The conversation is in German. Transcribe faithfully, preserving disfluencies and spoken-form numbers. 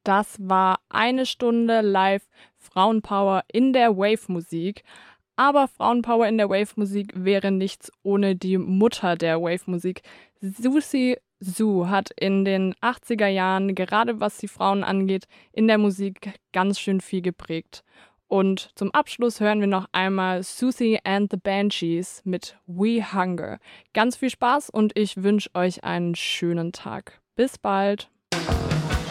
Das war eine Stunde live Frauenpower in der Wave-Musik. Aber Frauenpower in der Wave-Musik wäre nichts ohne die Mutter der Wave-Musik. Siouxsie Sioux hat in den achtziger Jahren, gerade was die Frauen angeht, in der Musik ganz schön viel geprägt. Und zum Abschluss hören wir noch einmal Siouxsie and the Banshees mit We Hunger. Ganz viel Spaß und ich wünsche euch einen schönen Tag. Bis bald!